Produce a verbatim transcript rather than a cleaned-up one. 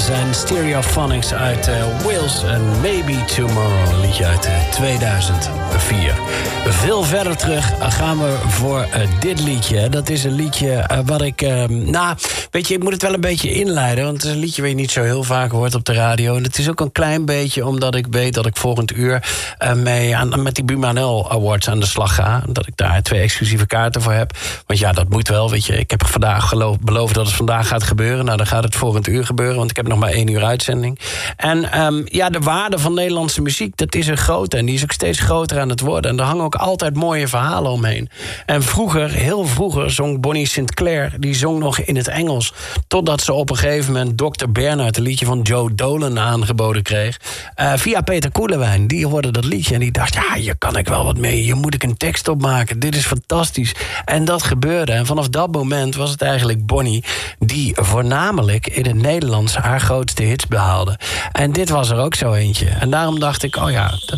zijn Stereophonics uit uh, Wales en Maybe Tomorrow, een liedje uit uh, tweeduizend vier. Veel verder terug gaan we voor uh, dit liedje. Dat is een liedje uh, wat ik... Uh, nou, weet je, ik moet het wel een beetje inleiden, want het is een liedje wat je niet zo heel vaak hoort op de radio. En het is ook een klein beetje omdat ik weet dat ik volgend uur uh, mee aan, met die Buma N L Awards aan de slag ga. Dat ik daar twee exclusieve kaarten voor heb. Want ja, dat moet wel, weet je. Ik heb vandaag geloof, beloofd dat het vandaag gaat gebeuren. Nou, dan gaat het volgend uur gebeuren, want ik heb nog maar één uur uitzending. En um, ja, de waarde van Nederlandse muziek, dat is een grote. En die is ook steeds groter aan het worden. En er hangen ook altijd mooie verhalen omheen. En vroeger, heel vroeger, zong Bonnie Sinclair, die zong nog in het Engels. Totdat ze op een gegeven moment dokter Bernhard, een liedje van Joe Dolan, aangeboden kreeg. Uh, via Peter Koelewijn. Die hoorde dat liedje en die dacht, ja, hier kan ik wel wat mee. Hier moet ik een tekst op maken. Dit is fantastisch. En dat gebeurde. En vanaf dat moment was het eigenlijk Bonnie die voornamelijk in het Nederlands haar grootste hits behaalde. En dit was er ook zo eentje. En daarom dacht ik, oh ja, dat